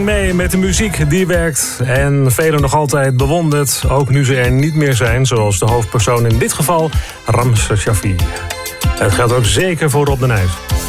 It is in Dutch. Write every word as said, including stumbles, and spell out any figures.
mee met de muziek die werkt en velen nog altijd bewonderd, ook nu ze er niet meer zijn, zoals de hoofdpersoon in dit geval, Ramses Shaffi. Het geldt ook zeker voor Rob de Nijs.